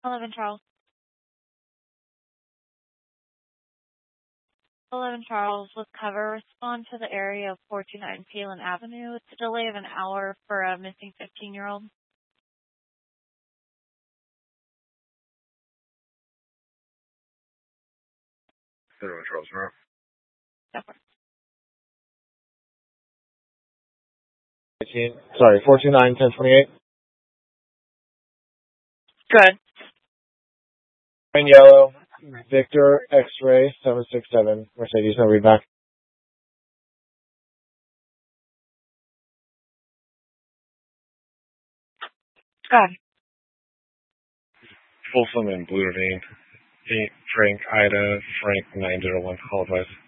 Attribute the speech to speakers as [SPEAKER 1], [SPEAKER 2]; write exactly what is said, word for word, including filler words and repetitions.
[SPEAKER 1] eleven Charles. eleven Charles with cover. Respond to the area of four two nine Palin Avenue. It's a delay of an hour for a missing fifteen-year-old.
[SPEAKER 2] eleven Charles, right?
[SPEAKER 1] Definitely.
[SPEAKER 3] Sorry, four two nine, ten twenty-eight.
[SPEAKER 1] Good.
[SPEAKER 3] In yellow, Victor X-ray seven six seven, Mercedes, no readback.
[SPEAKER 1] Good.
[SPEAKER 2] Folsom and Blue Ravine. Frank Ida, Frank nine zero one, call advice.